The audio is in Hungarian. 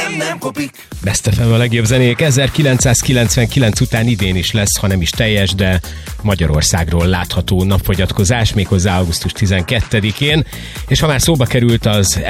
nem kopik. Best FM a legjobb zenék 1999 után idén is lesz, ha nem is teljes, de Magyarországról látható napfogyatkozás, méghozzá augusztus 12-én. És ha már szóba került az